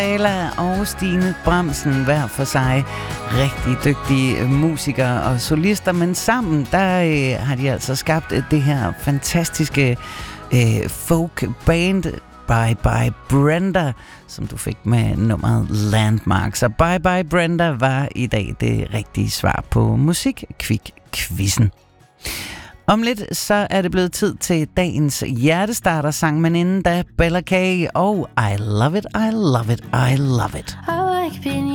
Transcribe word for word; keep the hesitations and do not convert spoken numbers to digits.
Bala og Stine Bramsen, hver for sig rigtig dygtige musikere og solister, men sammen der øh, har de altså skabt øh, det her fantastiske øh, folk band Bye Bye Brenda, som du fik med nummeret Landmark. Så Bye Bye Brenda var i dag det rigtige svar på Musikquik-quizzen. Om lidt så er det blevet tid til dagens hjertestarter-sang, men inden da Bella K og I Love It, I Love It, I Love It.